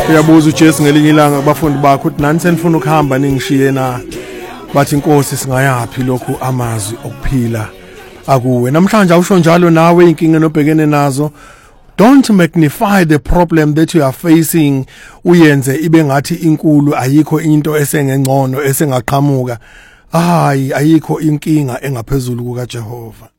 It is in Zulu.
Uyabuza uJesu ngelinye ilanga kubafundi bakho uthi nani senifuna ukuhamba ningishiye na bathi inkosi singayaphhi lokhu amazwi okuphila akuwe namhlanje awusho njalo nawe inkinga nobhekene nazo. Don't magnify the problem that you are facing uyenze ibe ngathi inkulu ayikho into esengengcono esengaqhamuka. Ayikho inkinga engaphezulu kukaJehova.